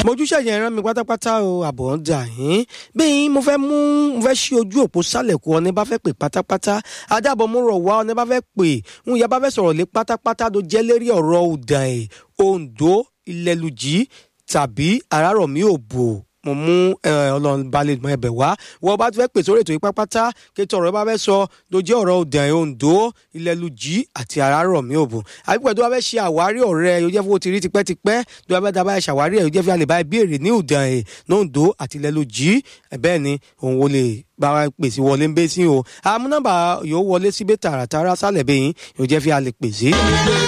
mojúṣe yẹn rán mi pátápátá o àbọ̀ ń dà yín bẹ́ẹ̀ mo fẹ́ ṣí ojú òpó sálẹ̀kù ọ̀nẹ́ bá fẹ́ pè pátápátá adábọ̀ mo rọ̀ wá ọ̀nẹ́ bá fẹ́ pè ń yá bá fẹ́ sọ̀rọ̀ lé pátápátá tó jẹ́ lérí ọ̀rọ̀ ọ̀dà ẹ̀ Oǹdó Ilẹ̀lùjì tàbí Àràrọ̀mí Òbò mo mú Ọlọ́run balẹ̀ mọ́ ẹbẹ̀ wá wọ́n bá ti fẹ́ pè sórí ètò yìí pátápátá kétò ọ̀rọ̀ bá fẹ́ sọ tó jẹ́ ọ̀rọ̀ ọ̀dà ẹ̀ Oǹdó Ilẹ̀lùjì àti Àràrọ̀mí Òbò àbípẹ́ tó bá fẹ́ ṣe àwárí ọ̀rẹ́ yóò jẹ́ fún o ti rí tipẹ́tipẹ́ tó bá fẹ́ dábàá ṣàwárí ẹ̀ yóò jẹ́ fi àlè bá béèrè ní ọ̀dà ẹ̀ Oǹdó àti Ilẹ̀lùjì bẹ́ẹ̀ ni òun wo lè bá wa pèsè wọlé ń bẹ́ sí o àmú nọ́mbà yóò wọlé síbẹ̀ tààràtàrà sálẹ̀ bẹ́yìn yóò jẹ́ fi àlè pèsè.